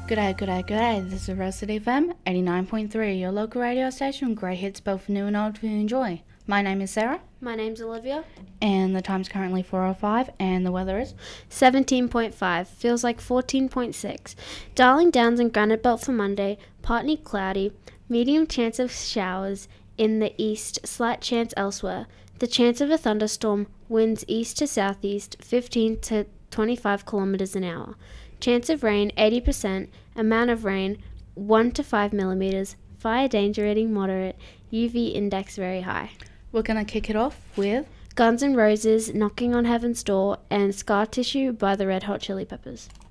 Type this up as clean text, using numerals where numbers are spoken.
G'day, g'day, g'day. This is Roasted FM 89.3, your local radio station. Great hits both new and old for you to enjoy. My name is Sarah. My name's Olivia. And the time's currently 4:05 and the weather is 17.5, feels like 14.6. Darling Downs and Granite Belt for Monday, partly cloudy, medium chance of showers in the east, slight chance elsewhere. The chance of a thunderstorm, winds east to southeast, 15 to 25 kilometers an hour. Chance of rain, 80%, amount of rain, 1 to 5 millimeters, fire danger rating moderate, UV index very high. We're going to kick it off with Guns N' Roses, Knocking on Heaven's Door, and Scar Tissue by the Red Hot Chili Peppers.